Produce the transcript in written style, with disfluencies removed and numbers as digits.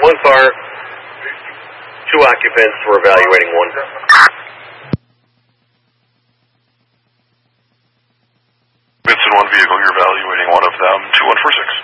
one car, two occupants. We're evaluating one. It's in one vehicle. You're evaluating one of them. 2146.